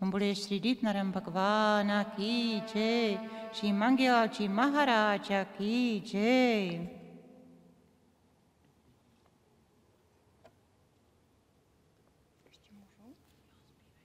बोले श्री दीपनारायण भगवान की जय, श्री मंगेलाल जी महाराज की जय।